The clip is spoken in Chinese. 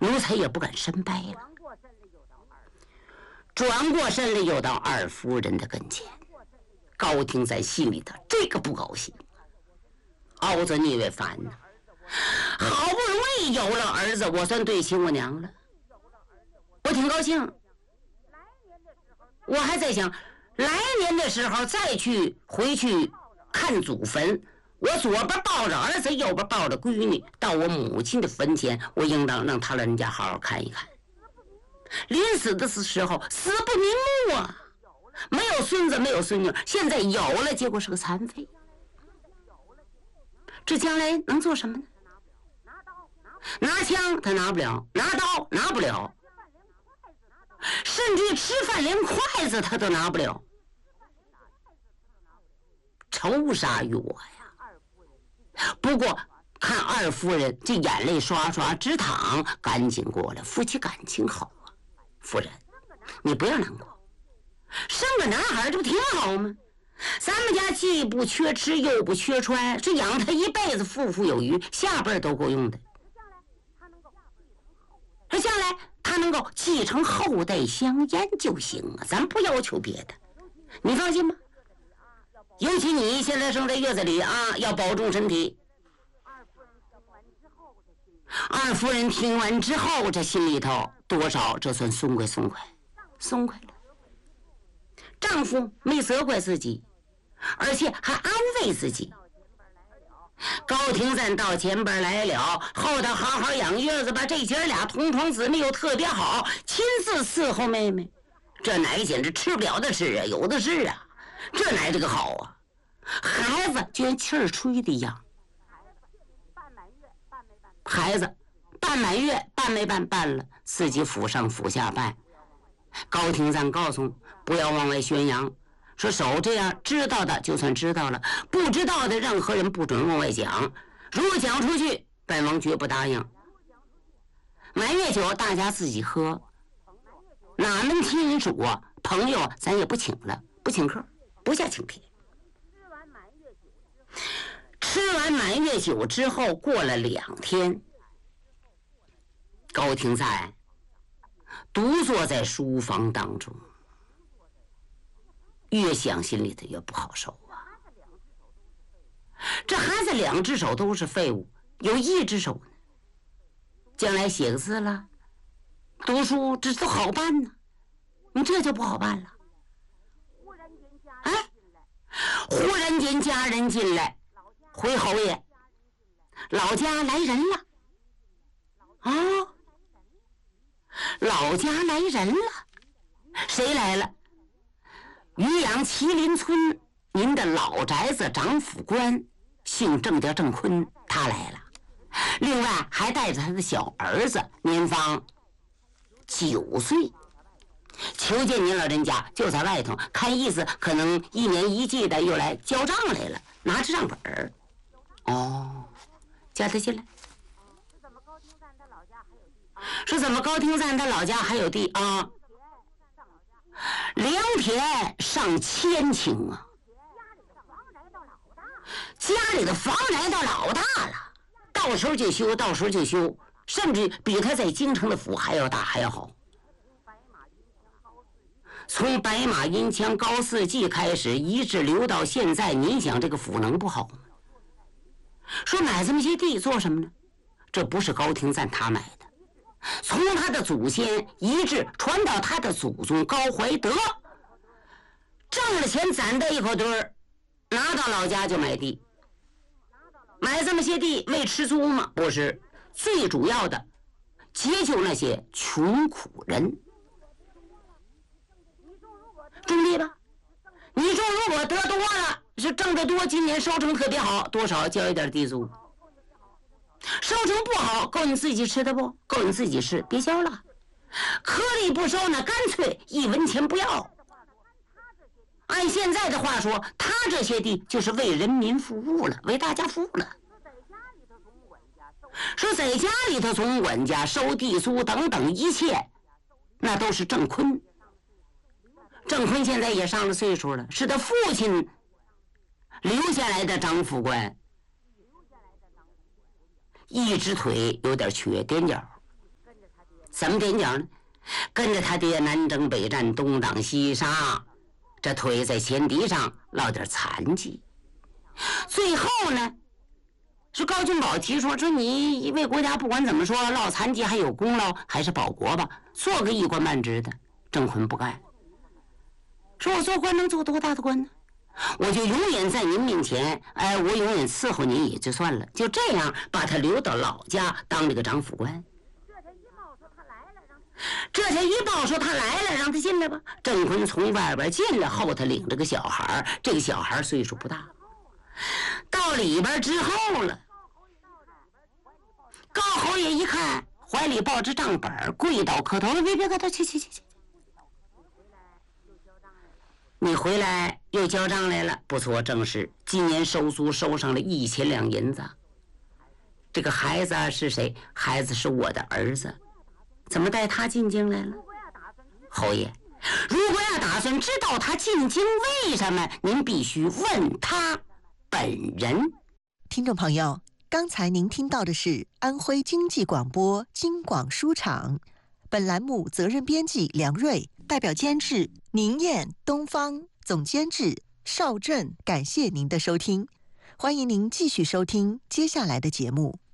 奴才也不敢深拜了。转过身来又到二夫人的跟前。高廷在心里头这个不高兴，熬着腻歪烦呢。好不容易有了儿子，我算对起我娘了，我挺高兴。我还在想，来年的时候再回去看祖坟，我左边抱着儿子，右边抱着闺女，到我母亲的坟前，我应当让他老人家好好看一看。临死的时候死不瞑目啊，没有孙子没有孙女，现在有了，结果是个残废，这将来能做什么呢？拿枪他拿不了，拿刀拿不了，甚至吃饭连筷子他都拿不了，愁杀于我呀！不过看二夫人这眼泪刷刷直淌，赶紧过来，夫妻感情好啊。夫人，你不要难过，生个男孩这不挺好吗？咱们家既不缺吃又不缺穿，这养他一辈子富富有余，下辈都够用的。这将来他能够继承后代香烟就行啊，咱不要求别的，你放心吧。尤其你现在生在月子里啊，要保重身体。二夫人听完之后，这心里头多少这算松快了。丈夫没责怪自己，而且还安慰自己。高廷赞到前边来了，后头好好养月子吧，这姐俩同床姊妹又特别好，亲自伺候妹妹，这奶简直吃不了的吃啊，有的是啊，这奶这个好啊，孩子就像气儿吹的一样。孩子半满月半没办了，自己府上府下办。高廷赞告诉不要往外宣扬，说守这样，知道的就算知道了，不知道的任何人不准往外讲，如果讲出去，本王绝不答应。满月酒大家自己喝，哪门亲属啊朋友咱也不请了，不请客，不下请帖。吃完满月酒之后，过了2天，高廷赞独坐在书房当中，越想心里头越不好受啊。这孩子2只手都是废物，有1只手呢，将来写个字了，读书这都好办呢，你这就不好办了。哎，忽然间家人进来，回侯爷，老家来人了。哦，老家来人了，谁来了？渔阳麒麟村您的老宅子长府官，姓郑叫郑坤，他来了。另外还带着他的小儿子，年方9岁，求见您老人家，就在外头，看意思可能1年1季的又来交账来了，拿着账本儿。哦，叫他进来。说怎么高廷赞他老家还有地啊？2田上1000顷啊，家里的房来到老大了，到时候就修，甚至比他在京城的府还要大还要好。从白马银枪高4季开始，一直留到现在，你想这个府能不好吗？说买这么些地做什么呢？这不是高廷赞他买的，从他的祖先一直传到他的祖宗高怀德，挣了钱攒在一口堆儿，拿到老家就买地。买这么些地为吃租吗？不是，最主要的解救那些穷苦人。种地吧，你种如果得多了，是挣得多，今年收成特别好，多少交一点地租。收成不好，够你自己吃的不？够你自己吃，别交了。颗粒不收呢，干脆1文钱不要。按现在的话说，他这些地就是为人民服务了，为大家服务了。说在家里头总管家收地租等等一切，那都是郑坤。郑坤现在也上了岁数了，是他父亲留下来的长府官，一只腿有点瘸，踮脚， 怎么踮脚呢？跟着他爹南征北战，东挡西杀，这腿在前蹄上落点残疾。最后呢，是高君宝提出说你为国家不管怎么说落残疾还有功劳，还是保国吧，做个一官半职的。郑坤不干，说我做官能做多大的官呢？我就永远在您面前，我永远伺候您也就算了。就这样把他留到老家当这个长府官。这才一报说他来了，让他进来吧。郑坤从外边进来，后头领着个小孩，这个小孩岁数不大。到里边之后了，高侯爷一看，怀里抱着账本，跪倒磕头了，别磕头，去。你回来又交账来了，不错，正是今年收租收上了1000两银子。这个孩子是谁？孩子是我的儿子，怎么带他进京来了？侯爷，如果要打算知道他进京为什么，您必须问他本人。 听众朋友，刚才您听到的是安徽经济广播京广书场，本栏目责任编辑梁瑞，代表监制宁燕、东方，总监制邵振。感谢您的收听，欢迎您继续收听接下来的节目。